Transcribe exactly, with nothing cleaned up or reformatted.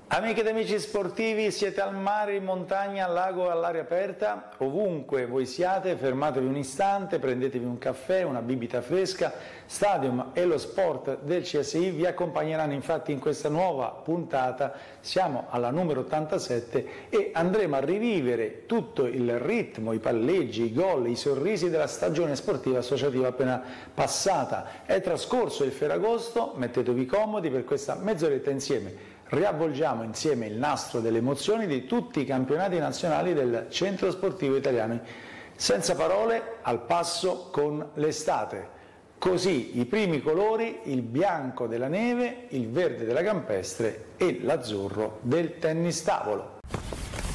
Amiche ed amici sportivi, siete al mare, in montagna, al lago, all'aria aperta? Ovunque voi siate, fermatevi un istante, prendetevi un caffè, una bibita fresca. Stadium e lo sport del C S I vi accompagneranno infatti in questa nuova puntata. Siamo alla numero ottantasette e andremo a rivivere tutto il ritmo, i palleggi, i gol, i sorrisi della stagione sportiva associativa appena passata. È trascorso il Ferragosto, mettetevi comodi per questa mezz'oretta insieme. Riavvolgiamo insieme il nastro delle emozioni di tutti i campionati nazionali del Centro Sportivo Italiano. Senza parole, al passo con l'estate. Così i primi colori, il bianco della neve, il verde della campestre e l'azzurro del tennis tavolo.